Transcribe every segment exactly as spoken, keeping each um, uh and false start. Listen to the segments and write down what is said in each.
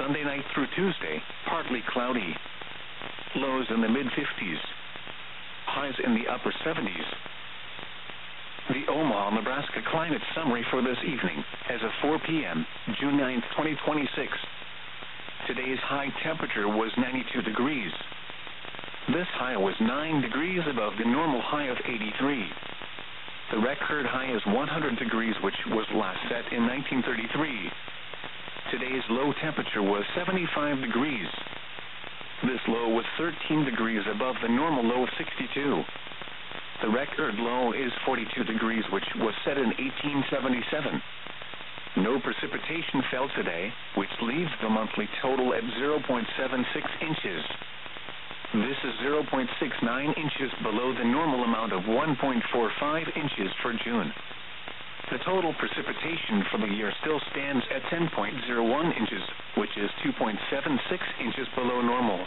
Sunday night through Tuesday, partly cloudy. Lows in the mid fifties. Highs in the upper seventies. The Omaha, Nebraska climate summary for this evening, as of four p.m., June ninth, twenty twenty-six. Today's high temperature was ninety-two degrees. This high was nine degrees above the normal high of eighty-three. The record high is one hundred degrees, which was last set in nineteen thirty-three. Today's low temperature was seventy-five degrees. This low was thirteen degrees above the normal low of sixty-two. The record low is forty-two degrees, which was set in eighteen seventy-seven. No precipitation fell today, which leaves the monthly total at zero point seven six inches. This is zero point six nine inches below the normal amount of one point four five inches for June. The total precipitation for the year still stands at ten point zero one inches, which is two point seven six inches below normal.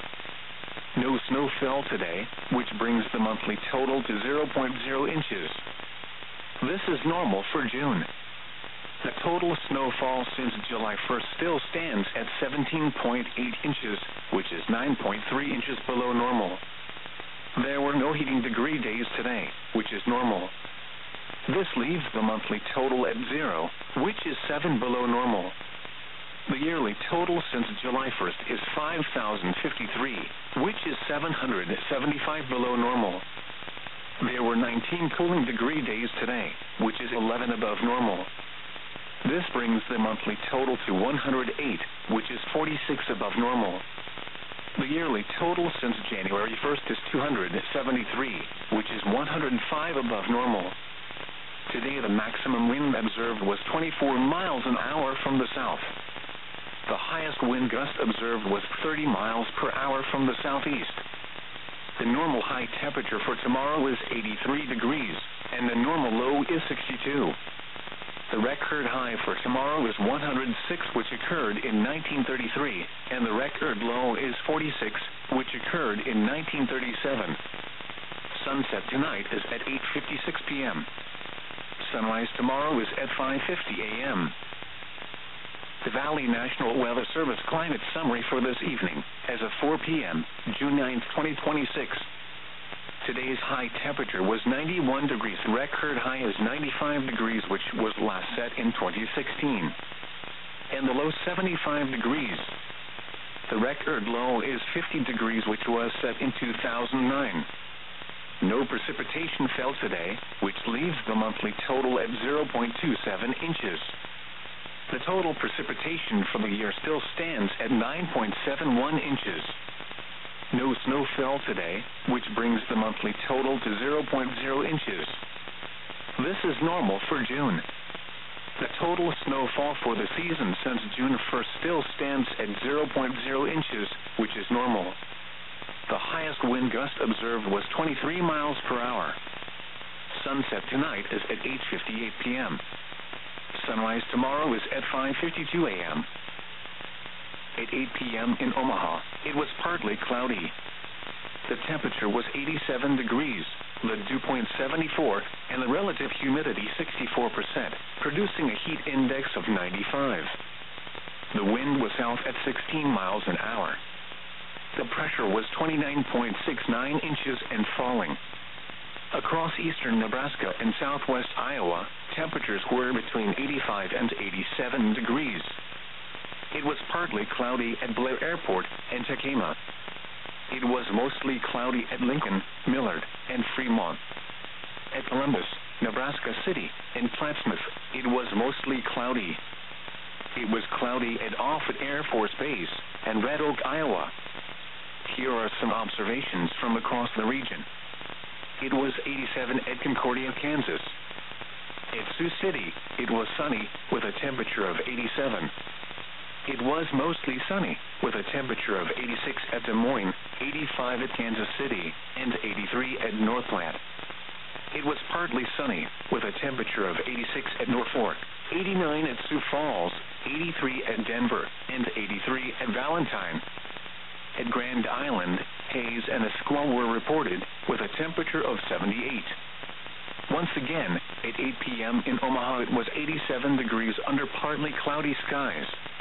No snow fell today, which brings the monthly total to zero point zero inches. This is normal for June. The total snowfall since July first still stands at seventeen point eight inches, which is nine point three inches below normal. There were no heating degree days today, which is normal. This leaves the monthly total at zero, which is seven below normal. The yearly total since July first is five thousand fifty-three, which is seven hundred seventy-five below normal. There were nineteen cooling degree days today, which is eleven above normal. This brings the monthly total to one hundred eight, which is forty-six above normal. The yearly total since January first is two hundred seventy-three, which is one hundred five above normal. Today the maximum wind observed was twenty-four miles an hour from the south. The highest wind gust observed was thirty miles per hour from the southeast. The normal high temperature for tomorrow is eighty-three degrees, and the normal low is sixty-two. The record high for tomorrow is one hundred six, which occurred in nineteen thirty-three, and the record low is forty-six, which occurred in nineteen thirty-seven. Sunset tonight is at eight fifty-six p.m. Sunrise tomorrow is at five fifty a.m. The Valley National Weather Service climate summary for this evening, as of four p.m., June ninth, twenty twenty-six. Today's high temperature was ninety-one degrees. Record high is ninety-five degrees, which was last set in twenty sixteen. And the low seventy-five degrees. The record low is fifty degrees, which was set in two thousand nine. No precipitation fell today, which leaves the monthly total at zero point two seven inches. The total precipitation for the year still stands at nine point seven one inches. No snow fell today, which brings the monthly total to zero point zero inches. This is normal for June. The total snowfall for the season since June first still stands at zero point zero inches, which is normal. The highest wind gust observed was twenty-three miles per hour. Sunset tonight is at eight fifty-eight p.m. Sunrise tomorrow is at five fifty-two a.m. At eight p.m. in Omaha, it was partly cloudy. The temperature was eighty-seven degrees, the dew point seventy-four, and the relative humidity sixty-four percent, producing a heat index of ninety-five. The wind was south at sixteen miles an hour. The pressure was twenty-nine point six nine inches and falling. Across eastern Nebraska and southwest Iowa, temperatures were between eighty-five and eighty-seven degrees. It was partly cloudy at Blair Airport and Tekamah. It was mostly cloudy at Lincoln, Millard, and Fremont. At Columbus, Nebraska City, and Plattsmouth, it was mostly cloudy. It was cloudy at Offutt Air Force Base and Red Oak, Iowa. Here are some observations from across the region. It was eighty-seven at Concordia, Kansas. At Sioux City, it was sunny with a temperature of eighty-seven. It was mostly sunny with a temperature of eighty-six at Des Moines, eighty-five at Kansas City, and eighty-three at Northland. It was partly sunny with a temperature of eighty-six at Norfolk, eighty-nine at Sioux Falls, eighty-three at Denver, and eighty-three at Valentine. At Grand Island, haze and a squall were reported with a temperature of seventy-eight. Once again, at eight p.m. in Omaha, it was eighty-seven degrees under partly cloudy skies.